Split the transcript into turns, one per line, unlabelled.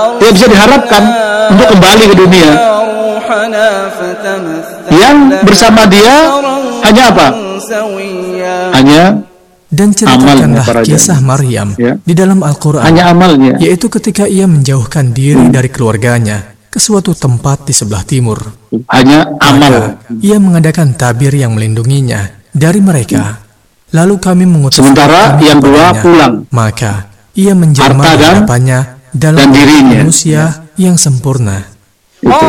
tidak bisa diharapkan untuk kembali ke dunia. Yang bersama dia hanya apa? Hanya
dan ceritakanlah kisah Maryam di dalam Al-Quran,
hanya amalnya,
yaitu ketika ia menjauhkan diri dari keluarganya ke suatu tempat di sebelah timur.
Hanya amal.
Maka ia mengadakan tabir yang melindunginya dari mereka. Lalu kami mengutus
sementara yang dua pulang.
Maka ia menjelma di hadapannya dalam
dirinya
manusia yang sempurna.
Itu.